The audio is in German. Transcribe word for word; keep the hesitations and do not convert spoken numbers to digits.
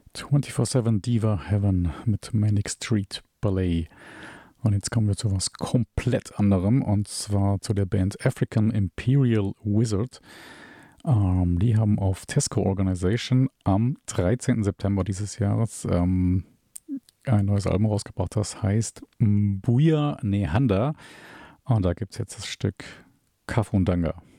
vierundzwanzig sieben Diva Heaven mit Manic Street Ballet. Und jetzt kommen wir zu was komplett anderem, und zwar zu der Band African Imperial Wizard. Ähm, die haben auf Tesco Organization am dreizehnten September dieses Jahres ähm, ein neues Album rausgebracht. Das heißt Mbuya Nehanda. Und da gibt es jetzt das Stück Kafundanga.